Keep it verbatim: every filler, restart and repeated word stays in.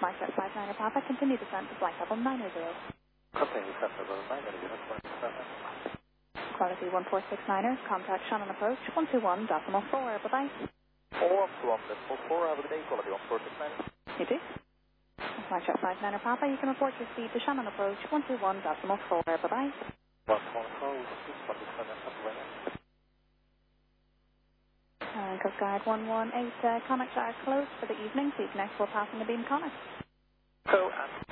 Mike at five niner Papa, continue descent to flight level nine zero. Continue descent to level nine zero. Quality one four six niner, contact Shannon approach one two one decimal four, bye-bye. one two one decimal four, have a good day, quality one four six niner. You do? Mike at five niner Papa, you can report your speed to Shannon approach one two one decimal four, bye-bye. one two one four, one two one decimal four. Uh, Coast Guard one one eight, uh, connects are closed for the evening, so you can export passing the beam connect. So, and